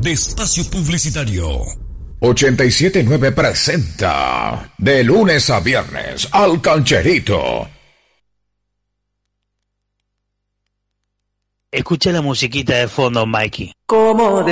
de espacio publicitario. 879 presenta de lunes a viernes al Cancherito. Escucha la musiquita de fondo, Mikey. Como